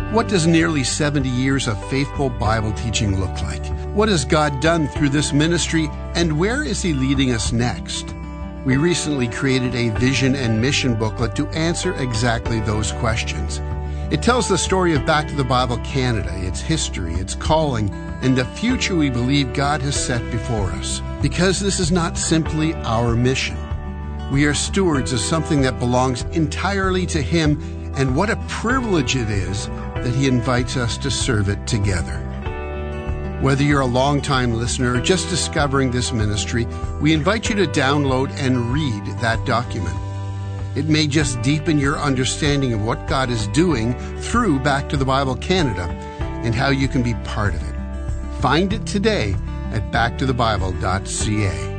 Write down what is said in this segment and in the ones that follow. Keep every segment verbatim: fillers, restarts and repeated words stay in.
What does nearly seventy years of faithful Bible teaching look like? What has God done through this ministry, and where is He leading us next? We recently created a vision and mission booklet to answer exactly those questions. It tells the story of Back to the Bible Canada, its history, its calling, and the future we believe God has set before us. Because this is not simply our mission. We are stewards of something that belongs entirely to Him, and what a privilege it is that He invites us to serve it together. Whether you're a longtime listener or just discovering this ministry, we invite you to download and read that document. It may just deepen your understanding of what God is doing through Back to the Bible Canada and how you can be part of it. Find it today at back to the bible dot c a.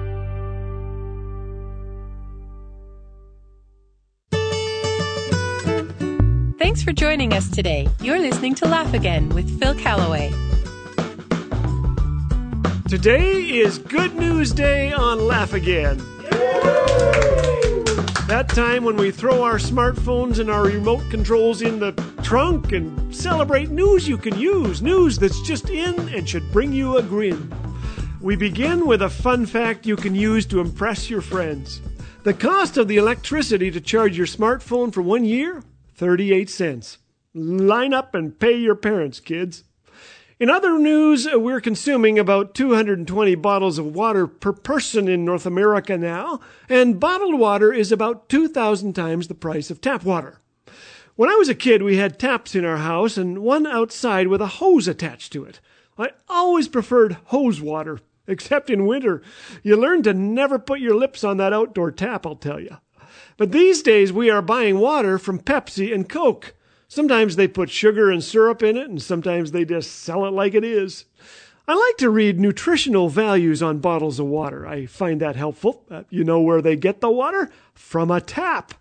Thanks for joining us today. You're listening to Laugh Again with Phil Callaway. Today is Good News Day on Laugh Again. That time when we throw our smartphones and our remote controls in the trunk and celebrate news you can use, news that's just in and should bring you a grin. We begin with a fun fact you can use to impress your friends. The cost of the electricity to charge your smartphone for one year? thirty-eight cents. Line up and pay your parents, kids. In other news, we're consuming about two hundred twenty bottles of water per person in North America now, and bottled water is about two thousand times the price of tap water. When I was a kid, we had taps in our house and one outside with a hose attached to it. I always preferred hose water, except in winter. You learn to never put your lips on that outdoor tap, I'll tell you. But these days we are buying water from Pepsi and Coke. Sometimes they put sugar and syrup in it, and sometimes they just sell it like it is. I like to read nutritional values on bottles of water. I find that helpful. Uh, you know where they get the water? From a tap.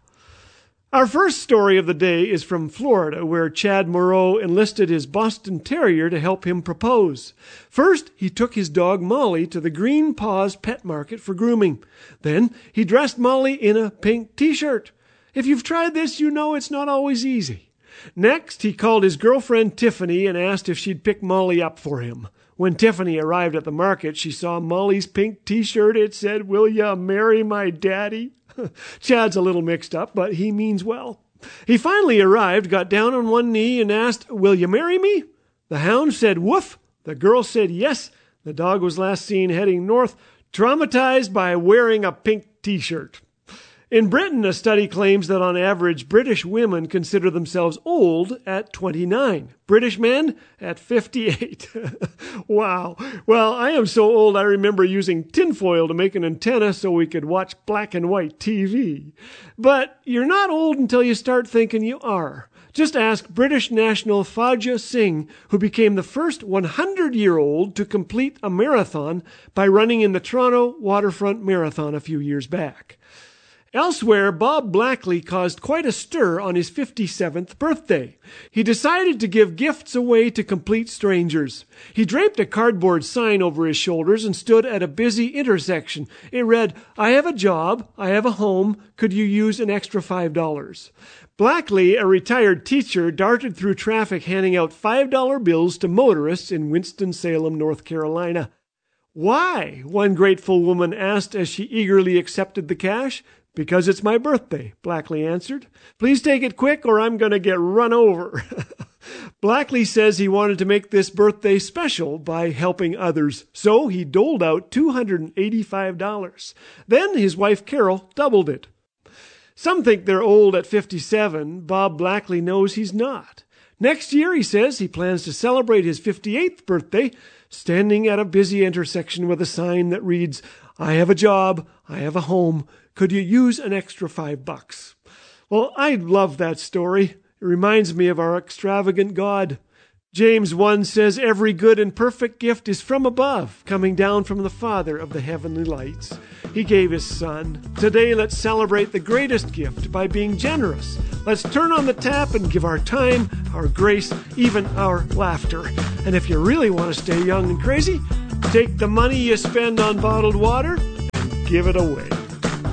Our first story of the day is from Florida, where Chad Moreau enlisted his Boston Terrier to help him propose. First, he took his dog Molly to the Green Paws Pet Market for grooming. Then, he dressed Molly in a pink t-shirt. If you've tried this, you know it's not always easy. Next, he called his girlfriend Tiffany and asked if she'd pick Molly up for him. When Tiffany arrived at the market, she saw Molly's pink t-shirt. It said, "Will ya marry my daddy?" Chad's a little mixed up, but he means well. He finally arrived, got down on one knee, and asked, "Will you marry me?" The hound said woof. The girl said yes. The dog was last seen heading north, traumatized by wearing a pink t-shirt. In Britain, a study claims that on average, British women consider themselves old at twenty-nine. British men at fifty-eight. Wow. Well, I am so old I remember using tinfoil to make an antenna so we could watch black and white T V. But you're not old until you start thinking you are. Just ask British national Fauja Singh, who became the first hundred-year-old to complete a marathon by running in the Toronto Waterfront Marathon a few years back. Elsewhere, Bob Blackley caused quite a stir on his fifty-seventh birthday. He decided to give gifts away to complete strangers. He draped a cardboard sign over his shoulders and stood at a busy intersection. It read, "I have a job, I have a home, could you use an extra five dollars? Blackley, a retired teacher, darted through traffic handing out five dollar bills to motorists in Winston-Salem, North Carolina. "Why?" one grateful woman asked as she eagerly accepted the cash. "Because it's my birthday," Blackley answered. "Please take it quick or I'm going to get run over." Blackley says he wanted to make this birthday special by helping others, so he doled out two hundred eighty-five dollars. Then his wife Carol doubled it. Some think they're old at fifty-seven. Bob Blackley knows he's not. Next year, he says, he plans to celebrate his fifty-eighth birthday, standing at a busy intersection with a sign that reads, "I have a job, I have a home, could you use an extra five bucks?" Well, I love that story. It reminds me of our extravagant God. James one says, "Every good and perfect gift is from above, coming down from the Father of the heavenly lights." He gave his Son. Today, let's celebrate the greatest gift by being generous. Let's turn on the tap and give our time, our grace, even our laughter. And if you really want to stay young and crazy, take the money you spend on bottled water and give it away.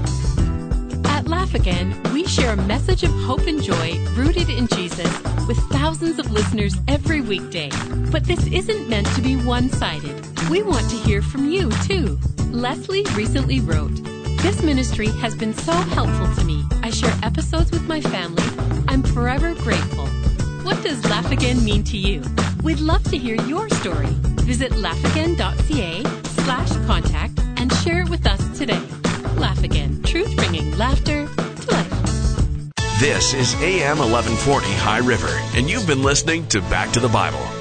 At Laugh Again, we share a message of hope and joy rooted in Jesus with thousands of listeners every weekday. But this isn't meant to be one-sided. We want to hear from you, too. Leslie recently wrote, "This ministry has been so helpful to me. I share episodes with my family. I'm forever grateful." What does Laugh Again mean to you? We'd love to hear your story. Visit laughagain.ca slash contact and share it with us today. Laugh Again, truth bringing laughter to life. This is A M eleven forty High River, and you've been listening to Back to the Bible.